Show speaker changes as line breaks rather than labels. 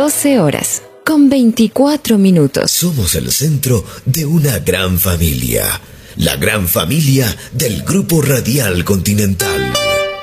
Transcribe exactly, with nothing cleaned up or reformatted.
doce horas, con veinticuatro minutos.
Somos el centro de una gran familia. La gran familia del Grupo Radial Continental.